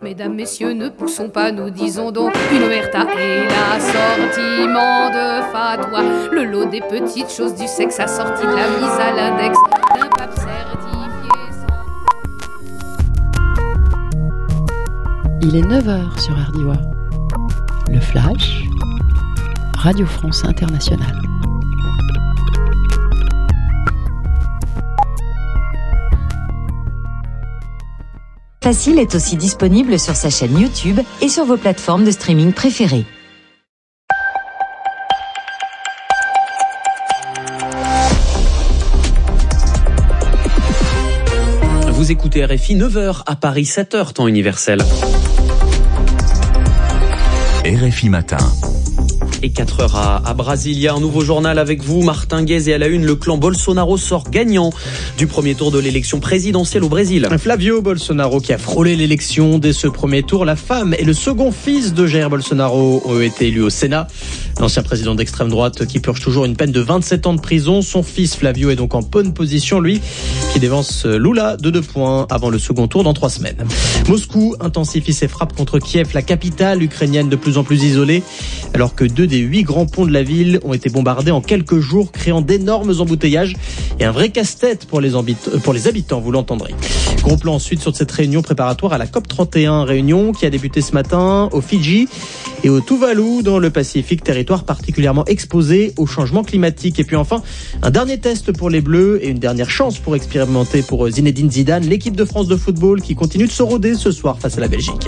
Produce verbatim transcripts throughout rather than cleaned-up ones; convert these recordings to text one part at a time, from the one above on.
mesdames, messieurs, ne poussons pas, nous disons donc une omerta et l'assortiment de fatwa. Le lot des petites choses du sexe assorti de la mise à l'index d'un pape certifié. Il est neuf heures sur R D I. Le Flash, Radio France Internationale. Facile est aussi disponible sur sa chaîne YouTube et sur vos plateformes de streaming préférées. Vous écoutez R F I, neuf heures à Paris, sept heures temps universel. R F I matin. Et quatre heures à, à Brasilia, un nouveau journal avec vous, Martin Guez, et à la une, le clan Bolsonaro sort gagnant du premier tour de l'élection présidentielle au Brésil. Flavio Bolsonaro qui a frôlé l'élection dès ce premier tour. La femme et le second fils de Jair Bolsonaro ont été élus au Sénat. L'ancien président d'extrême droite qui purge toujours une peine de vingt-sept ans de prison. Son fils Flavio est donc en bonne position, lui, qui dévance Lula de deux points avant le second tour dans trois semaines. Moscou intensifie ses frappes contre Kiev, la capitale ukrainienne de plus en plus isolée, alors que deux des huit grands ponts de la ville ont été bombardés en quelques jours, créant d'énormes embouteillages et un vrai casse-tête pour les, ambit- pour les habitants, vous l'entendrez. Gros plan ensuite sur cette réunion préparatoire à la COP trente et un, réunion qui a débuté ce matin au Fidji et au Tuvalu dans le Pacifique, territoire particulièrement exposé au changement climatique. Et puis enfin, un dernier test pour les Bleus et une dernière chance pour expérimenter pour Zinedine Zidane, l'équipe de France de football qui continue de se roder ce soir face à la Belgique.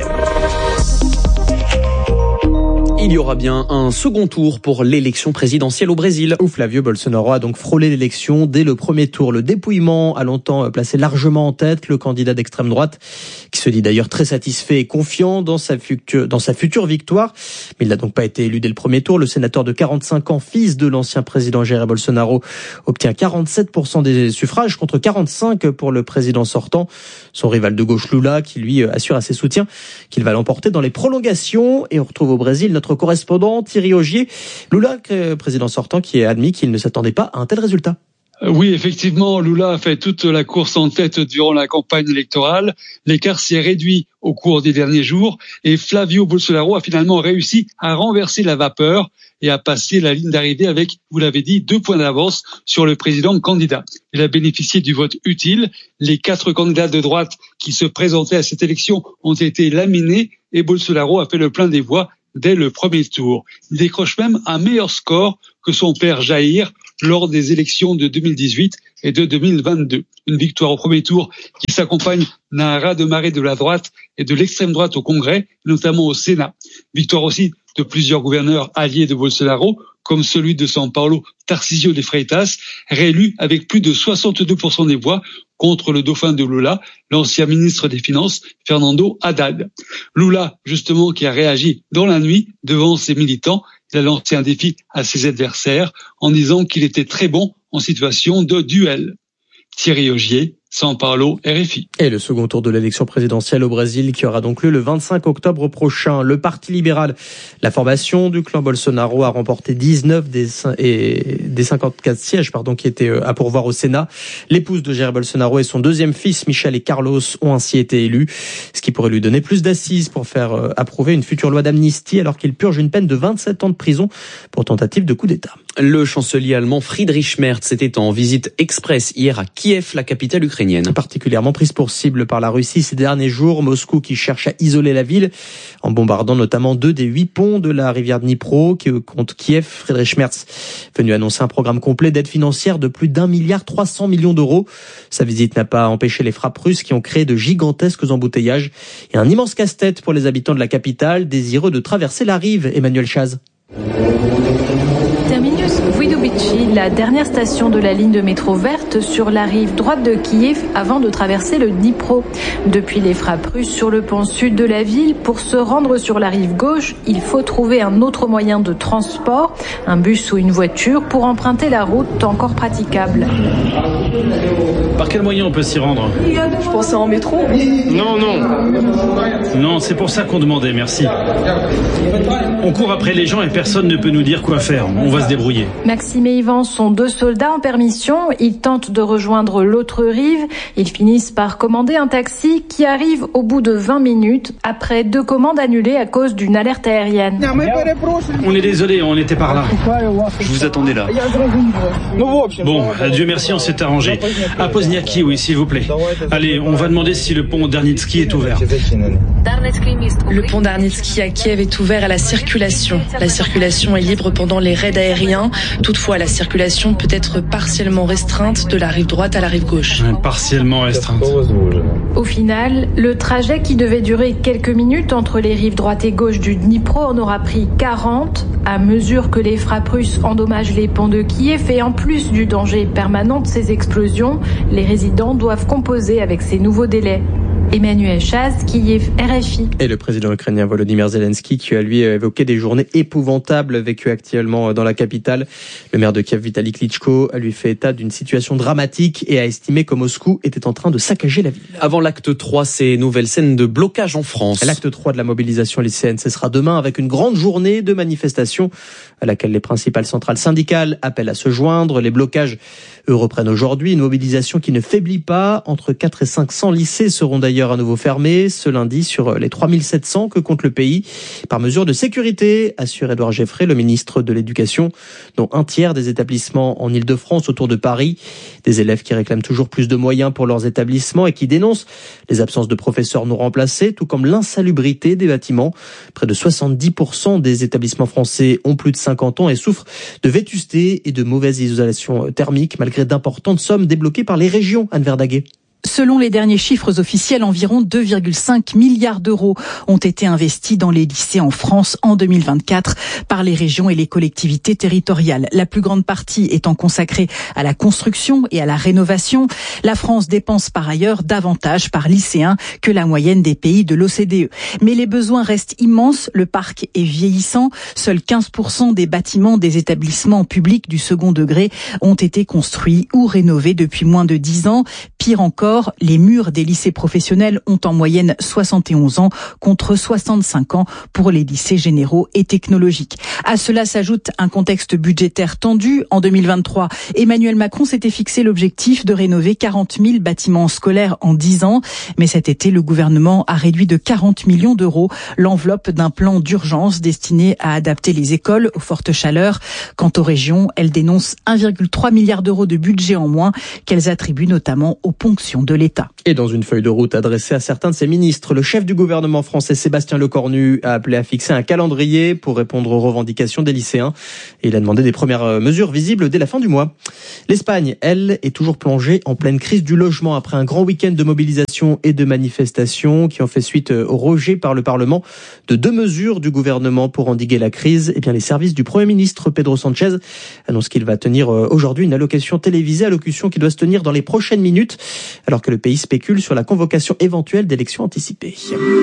Il y aura bien un second tour pour l'élection présidentielle au Brésil. Où Flavio Bolsonaro a donc frôlé l'élection dès le premier tour. Le dépouillement a longtemps placé largement en tête le candidat d'extrême droite, qui se dit d'ailleurs très satisfait et confiant dans sa future, dans sa future victoire. Mais il n'a donc pas été élu dès le premier tour. Le sénateur de quarante-cinq ans, fils de l'ancien président Jair Bolsonaro, obtient quarante-sept pour cent des suffrages contre quarante-cinq pour le président sortant. Son rival de gauche Lula, qui lui assure à ses soutiens qu'il va l'emporter dans les prolongations. Et on retrouve au Brésil notre correspondant Thierry Augier. Lula, président sortant, qui a admis qu'il ne s'attendait pas à un tel résultat. Oui, effectivement, Lula a fait toute la course en tête durant la campagne électorale. L'écart s'est réduit au cours des derniers jours et Flavio Bolsonaro a finalement réussi à renverser la vapeur et à passer la ligne d'arrivée avec, vous l'avez dit, deux points d'avance sur le président candidat. Il a bénéficié du vote utile. Les quatre candidats de droite qui se présentaient à cette élection ont été laminés et Bolsonaro a fait le plein des voix dès le premier tour. Il décroche même un meilleur score que son père Jair lors des élections de deux mille dix-huit et de deux mille vingt-deux. Une victoire au premier tour qui s'accompagne d'un raz-de-marée de la droite et de l'extrême droite au Congrès, notamment au Sénat. Victoire aussi de plusieurs gouverneurs alliés de Bolsonaro, comme celui de São Paulo, Tarcísio de Freitas, réélu avec plus de soixante-deux pour cent des voix contre le dauphin de Lula, l'ancien ministre des Finances, Fernando Haddad. Lula, justement, qui a réagi dans la nuit devant ses militants, il a lancé un défi à ses adversaires en disant qu'il était très bon en situation de duel. Thierry Augier, São Paulo, R F I. Et le second tour de l'élection présidentielle au Brésil qui aura donc lieu le vingt-cinq octobre prochain. Le Parti libéral, la formation du clan Bolsonaro, a remporté dix-neuf des, et, des cinquante-quatre sièges pardon, qui étaient à pourvoir au Sénat. L'épouse de Jair Bolsonaro et son deuxième fils, Michel et Carlos, ont ainsi été élus, ce qui pourrait lui donner plus d'assises pour faire approuver une future loi d'amnistie alors qu'il purge une peine de vingt-sept ans de prison pour tentative de coup d'État. Le chancelier allemand Friedrich Merz était en visite express hier à Kiev, la capitale ukrainienne. Particulièrement prise pour cible par la Russie ces derniers jours, Moscou qui cherche à isoler la ville en bombardant notamment deux des huit ponts de la rivière Dnipro qui compte Kiev. Friedrich Merz venu annoncer un programme complet d'aide financière de plus d'un milliard trois cents millions d'euros. Sa visite n'a pas empêché les frappes russes qui ont créé de gigantesques embouteillages et un immense casse-tête pour les habitants de la capitale désireux de traverser la rive. Emmanuel Chaz. Terminus Voïdobychi, la dernière station de la ligne de métro verte sur la rive droite de Kiev avant de traverser le Dnipro. Depuis les frappes russes sur le pont sud de la ville, pour se rendre sur la rive gauche, il faut trouver un autre moyen de transport, un bus ou une voiture, pour emprunter la route encore praticable. Par quel moyen on peut s'y rendre ? Je pensais en métro. Non, non. Non, c'est pour ça qu'on demandait, merci. On court après les gens et personne ne peut nous dire quoi faire. On va se débrouiller. Maxime et Yvan sont deux soldats en permission. Ils tentent de rejoindre l'autre rive. Ils finissent par commander un taxi qui arrive au bout de vingt minutes après deux commandes annulées à cause d'une alerte aérienne. On est désolé, on était par là. Je vous attendais là. Bon, Dieu merci, on s'est arrangé. À Pozniaki, oui, s'il vous plaît. Allez, on va demander si le pont Darnitsky est ouvert. Le pont Darnitsky à Kiev est ouvert à la circulation. La circulation est libre pendant les raids aériens. Toutefois, la circulation peut être partiellement restreinte de la rive droite à la rive gauche. Partiellement restreinte. Au final, le trajet qui devait durer quelques minutes entre les rives droite et gauche du Dnipro en aura pris quarante. À mesure que les frappes russes endommagent les ponts de Kiev et en plus du danger permanent de ces explosions, les résidents doivent composer avec ces nouveaux délais. Emmanuel Chaz, Kiev, R F I. Et le président ukrainien Volodymyr Zelensky qui a lui évoqué des journées épouvantables vécues actuellement dans la capitale. Le maire de Kiev, Vitali Klitschko, a lui fait état d'une situation dramatique et a estimé que Moscou était en train de saccager la ville. Avant l'acte trois, ces nouvelles scènes de blocage en France. L'acte trois de la mobilisation lycéenne, ce sera demain avec une grande journée de manifestation à laquelle les principales centrales syndicales appellent à se joindre. Les blocages, eux, reprennent aujourd'hui. Une mobilisation qui ne faiblit pas. Entre quatre et cinq cents lycées seront d'ailleurs à nouveau fermés ce lundi sur les trois mille sept cents que compte le pays. Par mesure de sécurité, assure Édouard Geffray, le ministre de l'Éducation, dont un tiers des établissements en Ile-de-France autour de Paris. Des élèves qui réclament toujours plus de moyens pour leurs établissements et qui dénoncent les absences de professeurs non remplacés, tout comme l'insalubrité des bâtiments. Près de soixante-dix pour cent des établissements français ont plus de cinquante ans et souffrent de vétusté et de mauvaise isolation thermique, malgré d'importantes sommes débloquées par les régions. Anne Verdaguet. Selon les derniers chiffres officiels, environ deux virgule cinq milliards d'euros ont été investis dans les lycées en France en deux mille vingt-quatre par les régions et les collectivités territoriales. La plus grande partie étant consacrée à la construction et à la rénovation. La France dépense par ailleurs davantage par lycéen que la moyenne des pays de l'O C D E. Mais les besoins restent immenses, le parc est vieillissant. Seuls quinze pour cent des bâtiments des établissements publics du second degré ont été construits ou rénovés depuis moins de dix ans. Pire encore, les murs des lycées professionnels ont en moyenne soixante et onze ans contre soixante-cinq ans pour les lycées généraux et technologiques. À cela s'ajoute un contexte budgétaire tendu. En deux mille vingt-trois, Emmanuel Macron s'était fixé l'objectif de rénover quarante mille bâtiments scolaires en dix ans. Mais cet été, le gouvernement a réduit de quarante millions d'euros l'enveloppe d'un plan d'urgence destiné à adapter les écoles aux fortes chaleurs. Quant aux régions, elles dénoncent un virgule trois milliard d'euros de budget en moins qu'elles attribuent notamment aux ponctions de l'État. Et dans une feuille de route adressée à certains de ses ministres, le chef du gouvernement français Sébastien Lecornu a appelé à fixer un calendrier pour répondre aux revendications des lycéens. Et il a demandé des premières mesures visibles dès la fin du mois. L'Espagne, elle, est toujours plongée en pleine crise du logement après un grand week-end de mobilisation et de manifestations qui ont fait suite au rejet par le Parlement de deux mesures du gouvernement pour endiguer la crise. Eh bien, les services du Premier ministre Pedro Sánchez annoncent qu'il va tenir aujourd'hui une allocution télévisée, allocution qui doit se tenir dans les prochaines minutes, alors que le pays spécule sur la convocation éventuelle d'élections anticipées.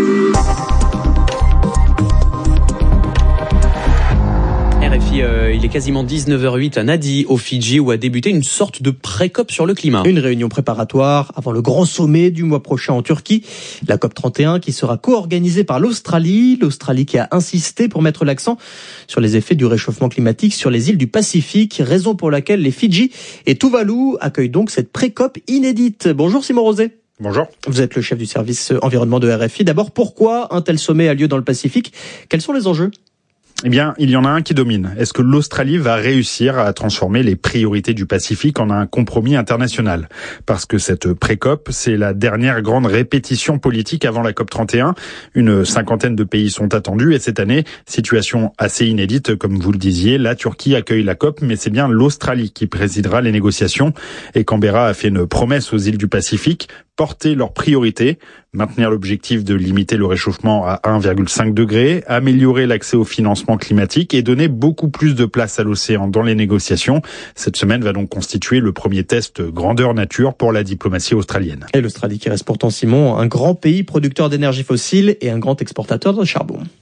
R F I, euh, il est quasiment dix-neuf heures huit à Nadi, aux Fidji, où a débuté une sorte de pré-COP sur le climat. Une réunion préparatoire avant le grand sommet du mois prochain en Turquie, la COP trente et un qui sera co-organisée par l'Australie, l'Australie qui a insisté pour mettre l'accent sur les effets du réchauffement climatique sur les îles du Pacifique, raison pour laquelle les Fidji et Tuvalu accueillent donc cette pré-COP inédite. Bonjour Simon Rosé. Bonjour. Vous êtes le chef du service environnement de R F I. D'abord, pourquoi un tel sommet a lieu dans le Pacifique ? Quels sont les enjeux ? Eh bien, il y en a un qui domine. Est-ce que l'Australie va réussir à transformer les priorités du Pacifique en un compromis international ? Parce que cette pré-COP, c'est la dernière grande répétition politique avant la COP trente et un. Une cinquantaine de pays sont attendus et cette année, situation assez inédite, comme vous le disiez, la Turquie accueille la COP, mais c'est bien l'Australie qui présidera les négociations. Et Canberra a fait une promesse aux îles du Pacifique, porter leurs priorités, maintenir l'objectif de limiter le réchauffement à un virgule cinq degré, améliorer l'accès au financement climatique et donner beaucoup plus de place à l'océan dans les négociations. Cette semaine va donc constituer le premier test grandeur nature pour la diplomatie australienne. Et l'Australie qui reste pourtant, Simon, un grand pays producteur d'énergie fossile et un grand exportateur de charbon.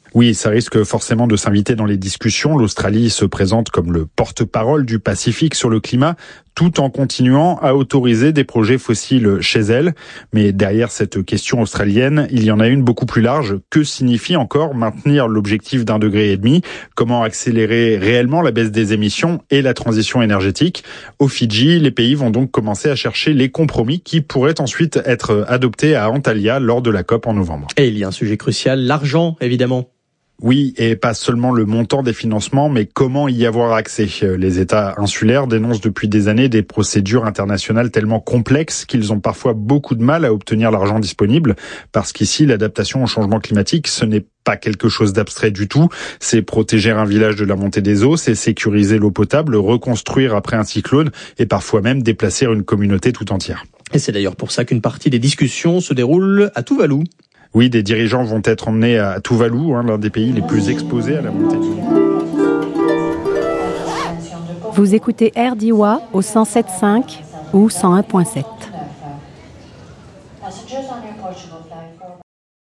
Oui, ça risque forcément de s'inviter dans les discussions. L'Australie se présente comme le porte-parole du Pacifique sur le climat, tout en continuant à autoriser des projets fossiles chez elle. Mais derrière cette question australienne, il y en a une beaucoup plus large. Que signifie encore maintenir l'objectif d'un degré et demi? Comment accélérer réellement la baisse des émissions et la transition énergétique? Au Fidji, les pays vont donc commencer à chercher les compromis qui pourraient ensuite être adoptés à Antalya lors de la COP en novembre. Et il y a un sujet crucial, l'argent, évidemment. Oui, et pas seulement le montant des financements, mais comment y avoir accès. Les États insulaires dénoncent depuis des années des procédures internationales tellement complexes qu'ils ont parfois beaucoup de mal à obtenir l'argent disponible, parce qu'ici, l'adaptation au changement climatique, ce n'est pas quelque chose d'abstrait du tout. C'est protéger un village de la montée des eaux, c'est sécuriser l'eau potable, reconstruire après un cyclone, et parfois même déplacer une communauté tout entière. Et c'est d'ailleurs pour ça qu'une partie des discussions se déroule à Tuvalu. Oui, des dirigeants vont être emmenés à Tuvalu, hein, l'un des pays les plus exposés à la montée du niveau. Vous écoutez R D I W A au cent sept virgule cinq ou cent un virgule sept.